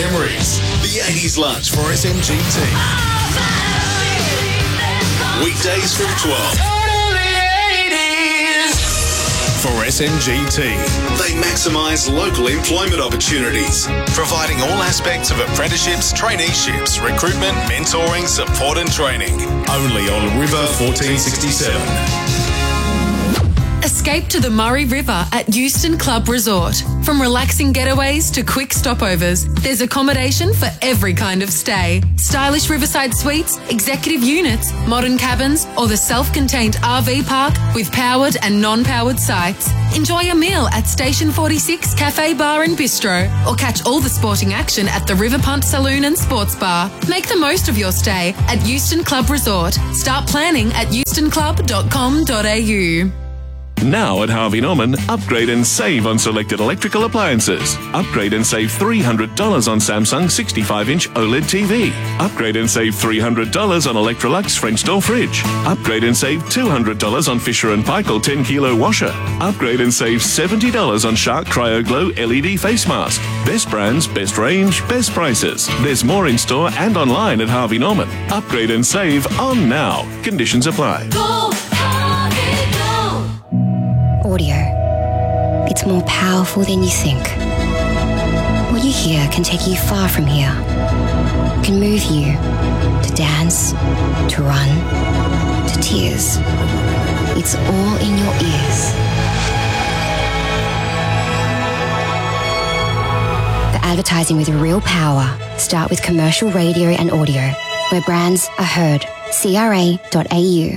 memories. The 80s lunch for SMGT. Weekdays from 12. For SMGT, they maximise local employment opportunities, providing all aspects of apprenticeships, traineeships, recruitment, mentoring, support and training. Only on River 1467. Escape to the Murray River at Euston Club Resort. From relaxing getaways to quick stopovers, there's accommodation for every kind of stay. Stylish riverside suites, executive units, modern cabins, or the self-contained RV park with powered and non-powered sites. Enjoy a meal at Station 46 Cafe Bar and Bistro, or catch all the sporting action at the River Punt Saloon and Sports Bar. Make the most of your stay at Euston Club Resort. Start planning at eustonclub.com.au. Now at Harvey Norman, upgrade and save on selected electrical appliances. Upgrade and save $300 on Samsung 65-inch OLED TV. Upgrade and save $300 on Electrolux French door fridge. Upgrade and save $200 on Fisher & Paykel 10-kilo washer. Upgrade and save $70 on Shark CryoGlow LED face mask. Best brands, best range, best prices. There's more in store and online at Harvey Norman. Upgrade and save on now. Conditions apply. Audio. It's more powerful than you think. What you hear can take you far from here. It can move you to dance, to run, to tears. It's all in your ears. For advertising with real power, start with commercial radio and audio, where brands are heard. CRA.au.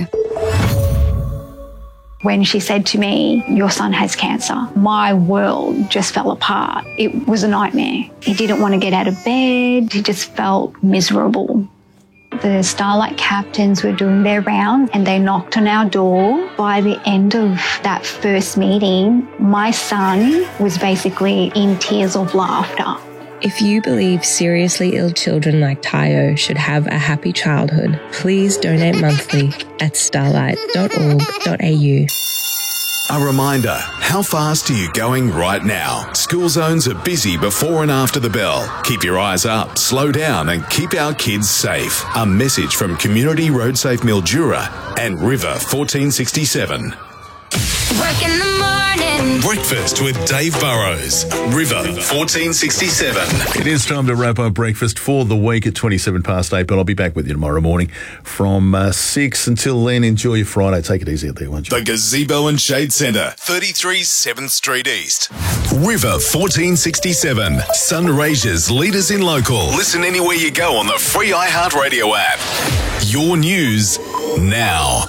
When she said to me, "Your son has cancer," my world just fell apart. It was a nightmare. He didn't want to get out of bed. He just felt miserable. The Starlight captains were doing their round and they knocked on our door. By the end of that first meeting, my son was basically in tears of laughter. If you believe seriously ill children like Tayo should have a happy childhood, please donate monthly at starlight.org.au. A reminder, how fast are you going right now? School zones are busy before and after the bell. Keep your eyes up, slow down and keep our kids safe. A message from Community Road Safe Mildura and River 1467. Work in the morning. Breakfast with Dave Burrows. River 1467. It is time to wrap up breakfast for the week at 27 past 8, but I'll be back with you tomorrow morning from 6. Until then, enjoy your Friday. Take it easy out there, won't you? The Gazebo and Shade Centre, 33 7th Street East. River 1467. Sunraysia's leaders in local. Listen anywhere you go on the free iHeartRadio app. Your news now.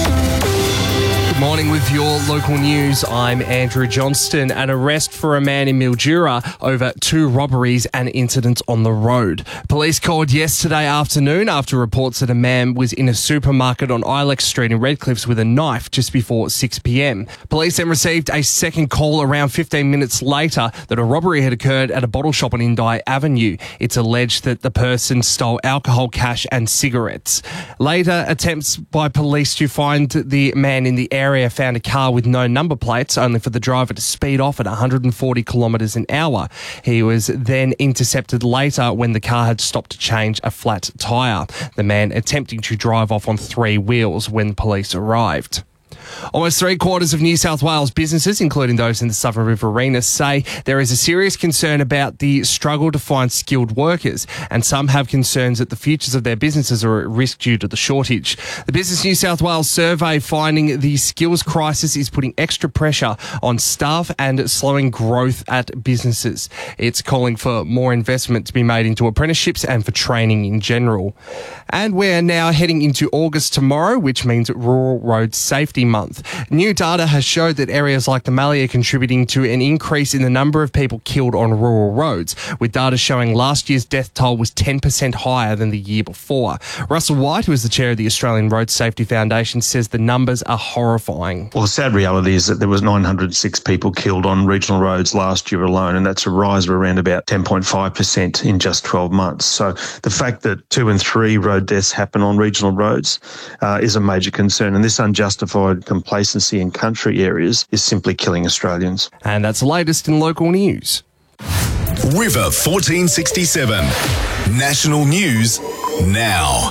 Good morning with your local news. I'm Andrew Johnston. An arrest for a man in Mildura over 2 robberies and incidents on the road. Police called yesterday afternoon after reports that a man was in a supermarket on Ilex Street in Redcliffs with a knife just before 6 p.m. Police then received a second call around 15 minutes later that a robbery had occurred at a bottle shop on Indi Avenue. It's alleged that the person stole alcohol, cash and cigarettes. Later, attempts by police to find the man in the area found a car with no number plates, only for the driver to speed off at 140 kilometres an hour. He was then intercepted later when the car had stopped to change a flat tyre. The man attempting to drive off on 3 wheels when police arrived. Almost 3/4 of New South Wales businesses, including those in the Southern Riverina, say there is a serious concern about the struggle to find skilled workers, and some have concerns that the futures of their businesses are at risk due to the shortage. The Business New South Wales survey finding the skills crisis is putting extra pressure on staff and slowing growth at businesses. It's calling for more investment to be made into apprenticeships and for training in general. And we're now heading into August tomorrow, which means Rural Road Safety Month. New data has showed that areas like the Mallee are contributing to an increase in the number of people killed on rural roads, with data showing last year's death toll was 10% higher than the year before. Russell White, who is the chair of the Australian Road Safety Foundation, says the numbers are horrifying. Well, the sad reality is that there was 906 people killed on regional roads last year alone, and that's a rise of around about 10.5% in just 12 months. So the fact that 2 and 3 road deaths happen on regional roads is a major concern, and this unjustified complacency in country areas is simply killing Australians. And that's the latest in local news. River 1467. National news now.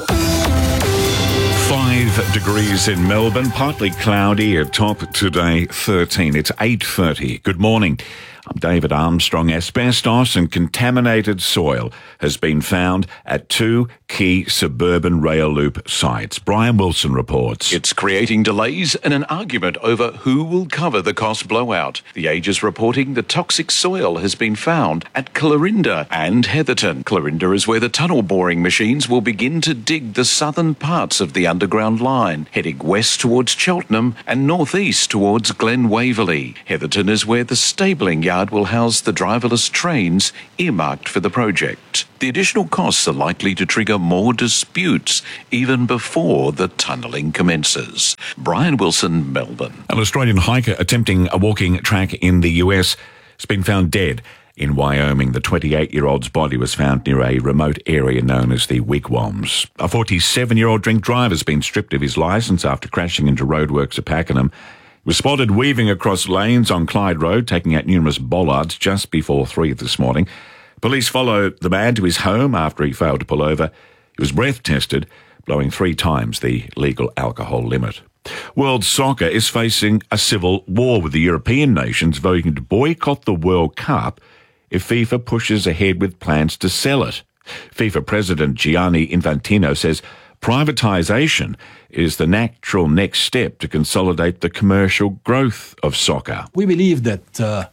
5 degrees in Melbourne, partly cloudy, a top today 13. It's 8:30. Good morning. I'm David Armstrong. Asbestos and contaminated soil has been found at 2 key suburban rail loop sites. Brian Wilson reports. It's creating delays and an argument over who will cover the cost blowout. The Age is reporting the toxic soil has been found at Clarinda and Heatherton. Clarinda is where the tunnel boring machines will begin to dig the southern parts of the underground line, heading west towards Cheltenham and northeast towards Glen Waverley. Heatherton is where the stabling yard will house the driverless trains earmarked for the project. The additional costs are likely to trigger more disputes even before the tunnelling commences. Brian Wilson, Melbourne. An Australian hiker attempting a walking track in the US has been found dead in Wyoming. The 28-year-old's body was found near a remote area known as the Wigwams. A 47-year-old drink driver has been stripped of his licence after crashing into roadworks at Pakenham. Was spotted weaving across lanes on Clyde Road, taking out numerous bollards just before 3 this morning. Police followed the man to his home after he failed to pull over. He was breath tested, blowing 3 times the legal alcohol limit. World soccer is facing a civil war, with the European nations voting to boycott the World Cup if FIFA pushes ahead with plans to sell it. FIFA President Gianni Infantino says privatisation is the natural next step to consolidate the commercial growth of soccer. We believe that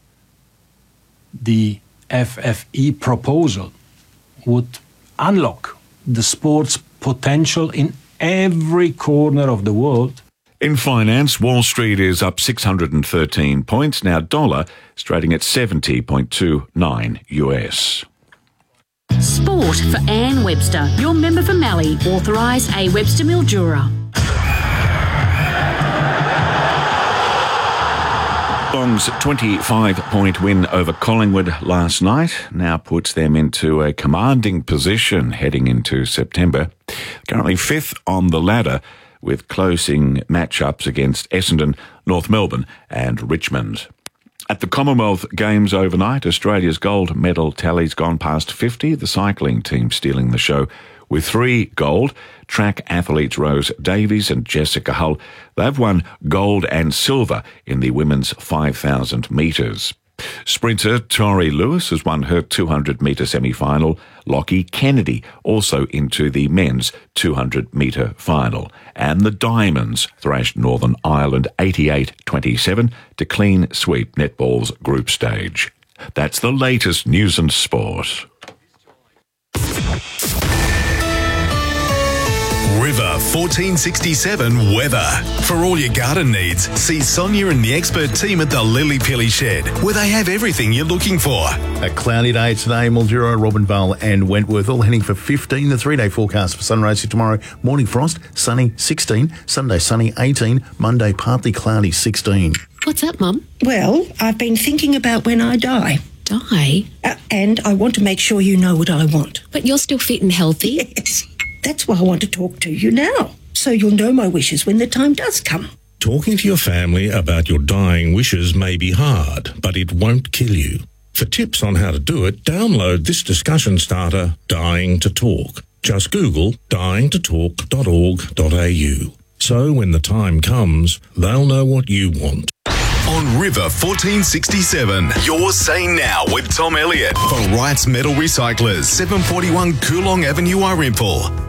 the FFE proposal would unlock the sport's potential in every corner of the world. In finance, Wall Street is up 613 points. Now dollar is trading at 70.29 US. Sport for Anne Webster, your member for Mallee, authorised A. Webster Mildura. Geelong's 25-point win over Collingwood last night now puts them into a commanding position heading into September. Currently 5th on the ladder with closing matchups against Essendon, North Melbourne and Richmond. At the Commonwealth Games overnight, Australia's gold medal tally's gone past 50, the cycling team stealing the show with 3 gold. Track athletes Rose Davies and Jessica Hull, they've won gold and silver in the women's 5,000 metres. Sprinter Tori Lewis has won her 200-metre semi-final. Lockie Kennedy also into the men's 200-metre final. And the Diamonds thrashed Northern Ireland 88-27 to clean sweep netball's group stage. That's the latest news and sport. River 1467 weather. For all your garden needs, see Sonia and the expert team at the Lily Pilly Shed, where they have everything you're looking for. A cloudy day today, Mildura, Robinvale and Wentworth, all heading for 15. The 3-day forecast for sunrise tomorrow. Morning frost, sunny 16. Sunday sunny 18. Monday partly cloudy 16. What's up, Mum? Well, I've been thinking about when I die. Die? And I want to make sure you know what I want. But you're still fit and healthy. Yes. That's why I want to talk to you now, so you'll know my wishes when the time does come. Talking to your family about your dying wishes may be hard, but it won't kill you. For tips on how to do it, download this discussion starter, Dying to Talk. Just Google dyingtotalk.org.au. So when the time comes, they'll know what you want. On River 1467, you're saying now with Tom Elliott for Wright's Metal Recyclers, 741 Coolong Avenue, Irimple.